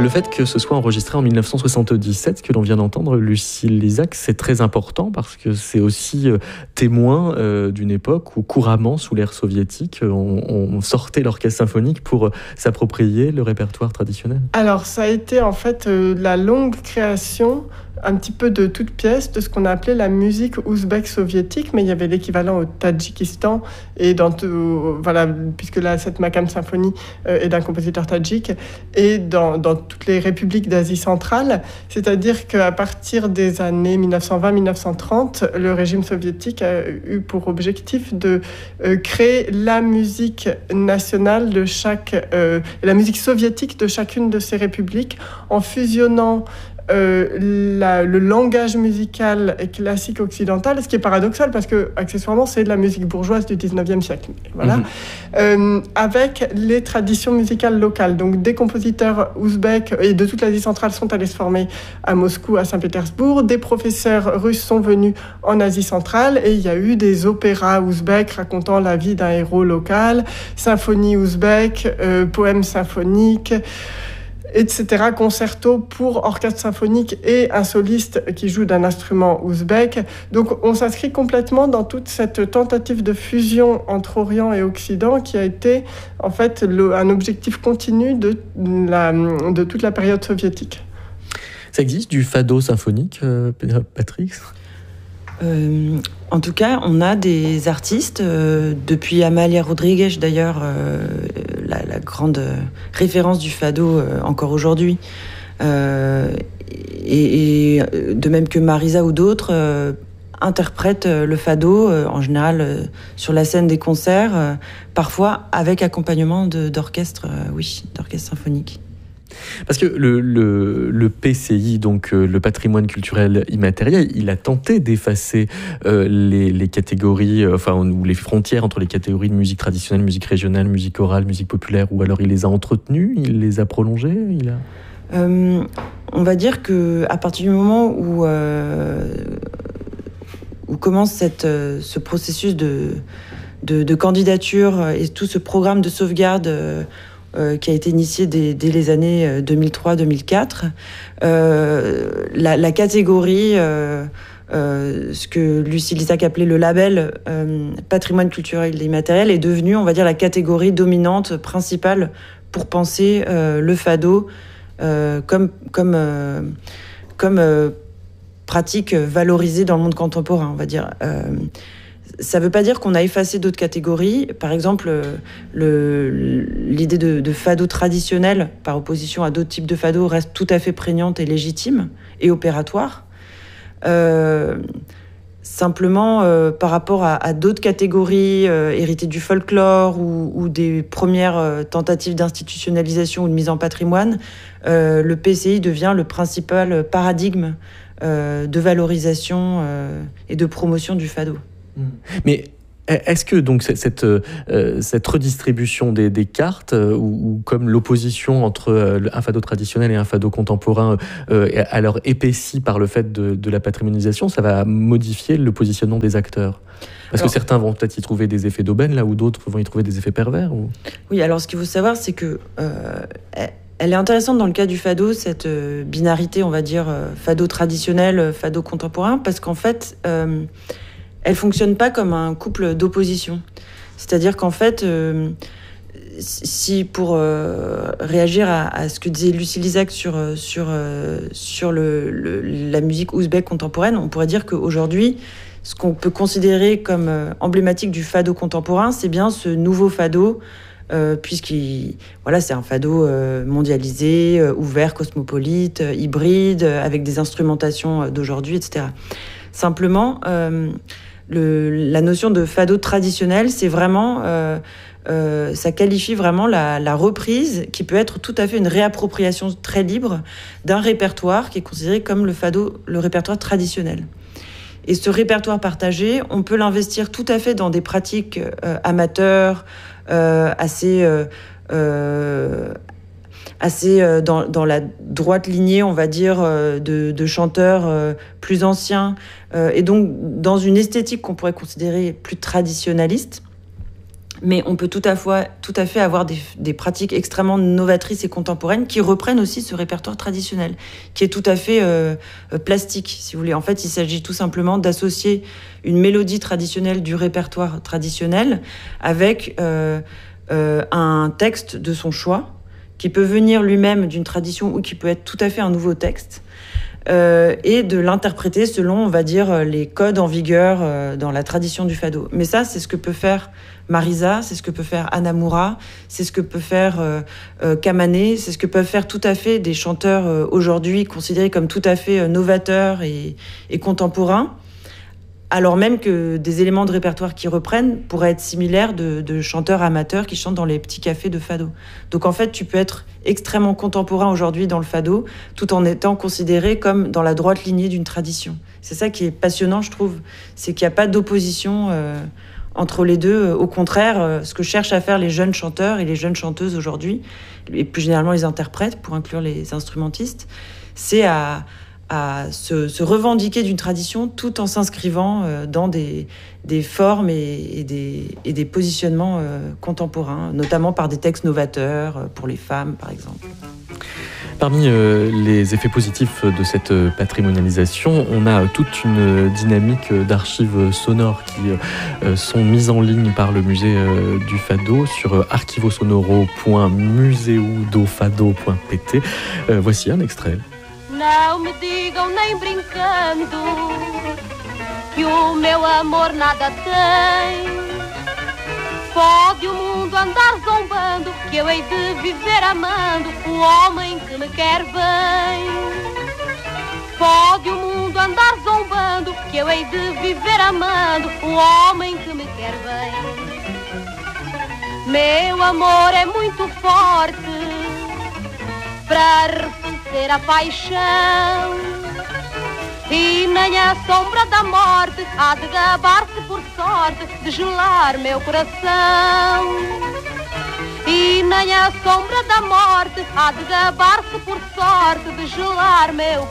Le fait que ce soit enregistré en 1977, ce que l'on vient d'entendre, Lucille Lizac, c'est très important parce que c'est aussi témoin d'une époque où couramment, sous l'ère soviétique, on sortait l'orchestre symphonique pour s'approprier le répertoire traditionnel. Alors, ça a été en fait la longue création un petit peu de toute pièce de ce qu'on a appelé la musique ouzbek soviétique, mais il y avait l'équivalent au Tadjikistan, et voilà, puisque là, cette Makam symphonie est d'un compositeur tadjik, et dans toutes les républiques d'Asie centrale, c'est-à-dire qu'à partir des années 1920-1930, le régime soviétique a eu pour objectif de créer la musique nationale de la musique soviétique de chacune de ces républiques, en fusionnant le langage musical classique occidental, ce qui est paradoxal parce que accessoirement c'est de la musique bourgeoise du 19e siècle, voilà, avec les traditions musicales locales. Donc des compositeurs ouzbeks et de toute l'Asie centrale sont allés se former à Moscou, à Saint-Pétersbourg. Des professeurs russes sont venus en Asie centrale et il y a eu des opéras ouzbeks racontant la vie d'un héros local, symphonies ouzbeks, poèmes symphoniques, etc., concerto pour orchestre symphonique et un soliste qui joue d'un instrument ouzbek. Donc on s'inscrit complètement dans toute cette tentative de fusion entre Orient et Occident qui a été en fait un objectif continu de toute la période soviétique. Ça existe du fado symphonique, Patrick ? En tout cas, on a des artistes, depuis Amalia Rodrigues d'ailleurs, la grande référence du fado encore aujourd'hui, et de même que Marisa ou d'autres interprètent le fado en général sur la scène des concerts, parfois avec accompagnement d'orchestre, d'orchestre symphonique. Parce que le PCI, donc le patrimoine culturel immatériel, il a tenté d'effacer les catégories, ou les frontières entre les catégories de musique traditionnelle, musique régionale, musique orale, musique populaire, ou alors il les a entretenues, il les a prolongées, on va dire que à partir du moment où commence ce processus de candidature et tout ce programme de sauvegarde qui a été initié dès les années 2003-2004. La catégorie, ce que Lucille Lizac appelait le label patrimoine culturel immatériel, est devenue, on va dire, la catégorie dominante, principale, pour penser le fado comme pratique valorisée dans le monde contemporain, on va dire. Ça ne veut pas dire qu'on a effacé d'autres catégories. Par exemple, l'idée de fado traditionnel, par opposition à d'autres types de fado, reste tout à fait prégnante et légitime et opératoire. Simplement, par rapport à d'autres catégories héritées du folklore ou des premières tentatives d'institutionnalisation ou de mise en patrimoine, le PCI devient le principal paradigme de valorisation et de promotion du fado. Mais est-ce que donc cette redistribution des cartes, ou comme l'opposition entre un fado traditionnel et un fado contemporain, alors épaissie par le fait de la patrimonialisation, ça va modifier le positionnement des acteurs ? Parce que certains vont peut-être y trouver des effets d'aubaine, là où d'autres vont y trouver des effets pervers, ou... Oui, alors ce qu'il faut savoir, c'est que elle est intéressante dans le cas du fado, cette binarité, on va dire, fado traditionnel, fado contemporain, parce qu'en fait... elle fonctionne pas comme un couple d'opposition. C'est-à-dire qu'en fait, si pour réagir à ce que disait Lucille Lizac sur la musique ouzbek contemporaine, on pourrait dire qu'aujourd'hui, ce qu'on peut considérer comme emblématique du fado contemporain, c'est bien ce nouveau fado, c'est un fado mondialisé, ouvert, cosmopolite, hybride, avec des instrumentations d'aujourd'hui, etc. Simplement, la notion de fado traditionnel, c'est vraiment, ça qualifie vraiment la reprise, qui peut être tout à fait une réappropriation très libre d'un répertoire qui est considéré comme le répertoire traditionnel. Et ce répertoire partagé, on peut l'investir tout à fait dans des pratiques amateurs, assez dans la droite lignée, on va dire, de chanteurs plus anciens, et donc dans une esthétique qu'on pourrait considérer plus traditionnaliste. Mais on peut tout à fait avoir des pratiques extrêmement novatrices et contemporaines qui reprennent aussi ce répertoire traditionnel, qui est tout à fait plastique, si vous voulez. En fait, il s'agit tout simplement d'associer une mélodie traditionnelle du répertoire traditionnel avec un texte de son choix, qui peut venir lui-même d'une tradition ou qui peut être tout à fait un nouveau texte, et de l'interpréter selon, on va dire, les codes en vigueur dans la tradition du fado. Mais ça, c'est ce que peut faire Marisa, c'est ce que peut faire Ana Moura, c'est ce que peut faire Kamané, c'est ce que peuvent faire tout à fait des chanteurs aujourd'hui considérés comme tout à fait novateurs et contemporains, alors même que des éléments de répertoire qui reprennent pourraient être similaires de chanteurs amateurs qui chantent dans les petits cafés de fado. Donc en fait, tu peux être extrêmement contemporain aujourd'hui dans le fado, tout en étant considéré comme dans la droite lignée d'une tradition. C'est ça qui est passionnant, je trouve, c'est qu'il n'y a pas d'opposition entre les deux. Au contraire, ce que cherchent à faire les jeunes chanteurs et les jeunes chanteuses aujourd'hui, et plus généralement les interprètes, pour inclure les instrumentistes, c'est à se revendiquer d'une tradition tout en s'inscrivant dans des formes et des positionnements contemporains, notamment par des textes novateurs pour les femmes, par exemple. Parmi les effets positifs de cette patrimonialisation, on a toute une dynamique d'archives sonores qui sont mises en ligne par le musée du Fado sur arquivossonoro.museudofado.pt. Voici un extrait. Não me digam nem brincando que o meu amor nada tem. Pode o mundo andar zombando que eu hei de viver amando o homem que me quer bem. Pode o mundo andar zombando que eu hei de viver amando o homem que me quer bem. Meu amor é muito forte para arrefecer a paixão, e nem a sombra da morte há de gabar-se por sorte de gelar meu coração. E nem a sombra da morte há de gabar-se por sorte de gelar meu